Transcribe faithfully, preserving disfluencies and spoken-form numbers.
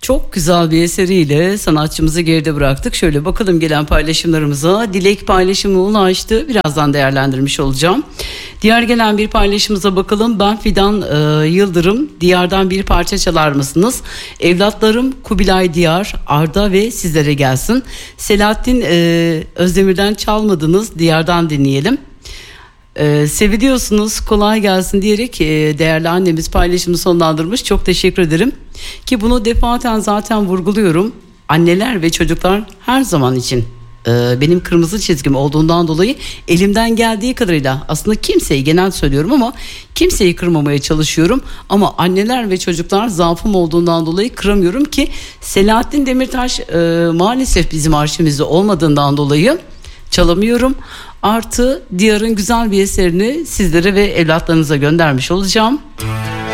Çok güzel bir eseriyle sanatçımızı geride bıraktık. Şöyle bakalım gelen paylaşımlarımıza. Dilek paylaşımı ulaştı. Birazdan değerlendirmiş olacağım. Diğer gelen bir paylaşımımıza bakalım. Ben Fidan e, Yıldırım. Diyardan bir parça çalar mısınız? Evlatlarım Kubilay Diyar, Arda ve sizlere gelsin. Selahattin e, Özdemir'den çalmadınız. Diyardan dinleyelim. Ee, seviliyorsunuz, kolay gelsin diyerek e, değerli annemiz paylaşımını sonlandırmış. Çok teşekkür ederim ki bunu defaten zaten vurguluyorum. Anneler ve çocuklar her zaman için e, benim kırmızı çizgim olduğundan dolayı elimden geldiği kadarıyla, aslında kimseyi genel söylüyorum ama kimseyi kırmamaya çalışıyorum. Ama anneler ve çocuklar zaafım olduğundan dolayı kıramıyorum ki Selahattin Demirtaş e, maalesef bizim arşivimizde olmadığından dolayı çalamıyorum. Artı Diyar'ın güzel bir eserini sizlere ve evlatlarınıza göndermiş olacağım.